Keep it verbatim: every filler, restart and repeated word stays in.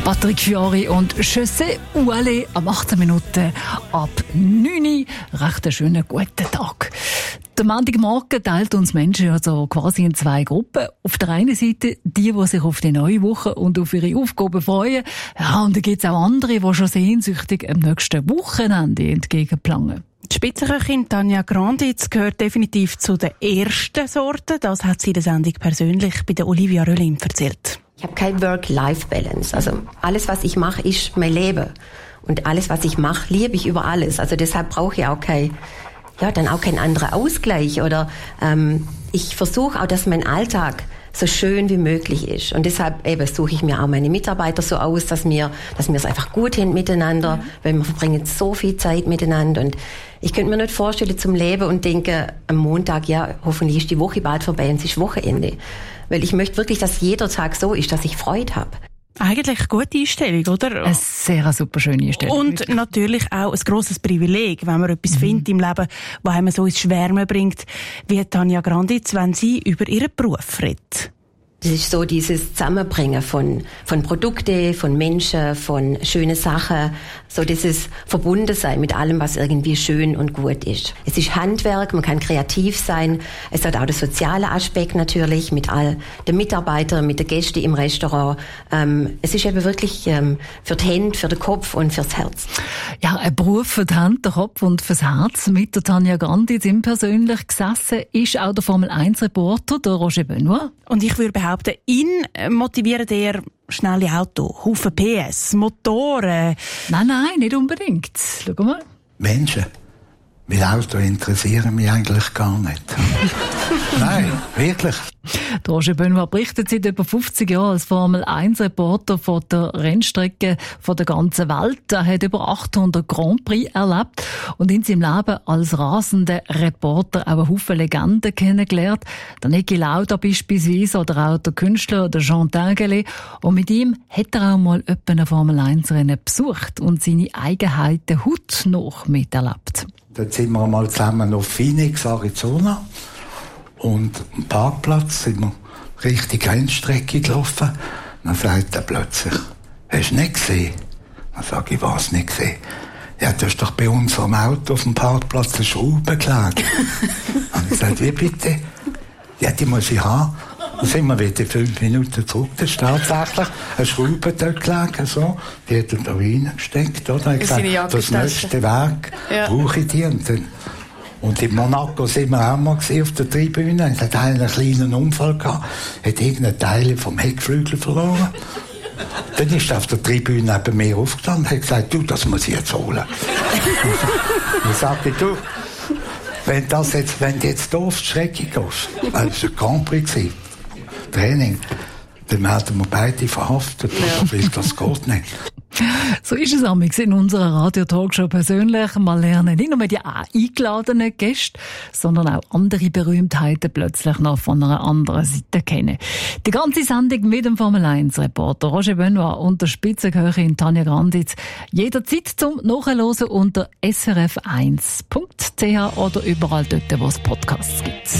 Patrick Fiori und Je sais où aller am achtzehn Minuten ab neun Uhr. Recht einen schönen guten Tag. Der Montagmorgen teilt uns Menschen also quasi in zwei Gruppen. Auf der einen Seite die, die sich auf die neue Woche und auf ihre Aufgaben freuen. Ja, und dann gibt es auch andere, die schon sehnsüchtig am nächsten Wochenende entgegenplanen. Die Spitzenköchin Tania Granditz gehört definitiv zu der ersten Sorte. Das hat sie in der Sendung persönlich bei der Olivia Röllin erzählt. Ich habe kein Work-Life-Balance. Also alles, was ich mache, ist mein Leben. Und alles, was ich mache, liebe ich über alles. Also deshalb brauche ich auch kein, ja, dann auch keinen anderen Ausgleich. Oder ähm, ich versuche auch, dass mein Alltag so schön wie möglich ist. Und deshalb eben suche ich mir auch meine Mitarbeiter so aus, dass wir, dass wir es einfach gut hin miteinander, ja. Weil wir verbringen so viel Zeit miteinander. Und ich könnte mir nicht vorstellen zum Leben und denken, am Montag, ja, hoffentlich ist die Woche bald vorbei und es ist Wochenende. Weil ich möchte wirklich, dass jeder Tag so ist, dass ich Freude habe. Eigentlich eine gute Einstellung, oder? Eine sehr super schöne Einstellung. Und wirklich. Natürlich auch ein grosses Privileg, wenn man etwas mhm. findet im Leben, was einem so ins Schwärmen bringt, wie Tania Granditz, wenn sie über ihren Beruf redet. Das ist so dieses Zusammenbringen von, von Produkten, von Menschen, von schönen Sachen. So dieses Verbundensein mit allem, was irgendwie schön und gut ist. Es ist Handwerk, man kann kreativ sein. Es hat auch den sozialen Aspekt natürlich mit all den Mitarbeitern, mit den Gästen im Restaurant. Ähm, es ist eben wirklich ähm, für die Hände, für den Kopf und fürs Herz. Ja, ein Beruf für die Hände, den Kopf und fürs Herz. Mit der Tania Granditz im persönlich gesessen ist auch der Formel eins Reporter, der Roger Benoit. Und ich würde behaupten, ihn motivieren eher schnelle Autos, Haufen P S, Motoren. Nein, nein, nicht unbedingt. Schau mal. Menschen. Weil Autos interessieren mich eigentlich gar nicht. Nein, wirklich. Der Roger Benoit berichtet seit über fünfzig Jahren als Formel eins Reporter von der Rennstrecke von der ganzen Welt. Er hat über achthundert Grand Prix erlebt und in seinem Leben als rasender Reporter auch einen Haufen Legenden kennengelernt. Der Niki Lauda beispielsweise oder auch der Künstler der Jean Tinguely. Und mit ihm hat er auch mal etwa ein Formel eins Rennen besucht und seine Eigenheiten hautnah miterlebt. Dann sind wir mal zusammen auf Phoenix, Arizona. Und am Parkplatz sind wir Richtung Rennstrecke gelaufen. Dann sagt er plötzlich, hast du nicht gesehen? Dann sage ich, was nicht gesehen? Ja, du hast doch bei unserem Auto auf dem Parkplatz eine Schraube gelegen. Und ich sage, wie bitte? Ja, die muss ich haben. Dann sind wir wieder fünf Minuten zurück. Das ist tatsächlich eine Schraube dort gelegen, so. Die hat er da reingesteckt, oder? Ich gesagt, das nächste Werk ja. brauche ich die. Und, dann, und in Monaco sind wir auch mal auf der Tribüne. Es hat einen kleinen Unfall gehabt. Hat irgendeinen Teil vom Heckflügel verloren. Dann ist er auf der Tribüne neben mir aufgestanden und hat gesagt, du, das muss ich jetzt holen. Dann sagte ich, du, wenn, das jetzt, wenn du jetzt hier auf die Strecke gehst, weil es ein Grand Prix war, Training, dann werden wir beide verhaftet. Ja. Weil das geht nicht. So ist es amigs in unserer Radio-Talkshow persönlich. Wir lernen nicht nur die eingeladenen Gäste, sondern auch andere Berühmtheiten plötzlich noch von einer anderen Seite kennen. Die ganze Sendung mit dem Formel eins Reporter Roger Benoit und der Spitzenköchin Tania Granditz jederzeit zum Nachhören unter s r f eins punkt c h oder überall dort, wo es Podcasts gibt.